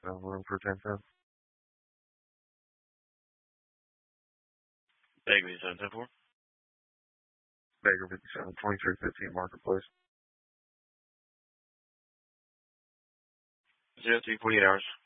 room for 1010. Baker 5710-4. Baker 57, 2315 Marketplace. 0348 hours.